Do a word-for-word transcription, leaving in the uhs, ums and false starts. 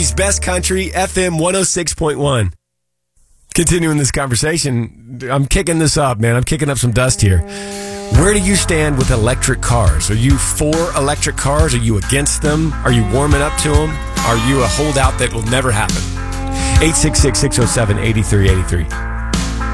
Best Country, F M one oh six point one. Continuing this conversation, I'm kicking this up, man. I'm kicking up some dust here. Where do you stand with electric cars? Are you for electric cars? Are you against them? Are you warming up to them? Are you a holdout that will never happen? eight six six, six oh seven, eight three eight three.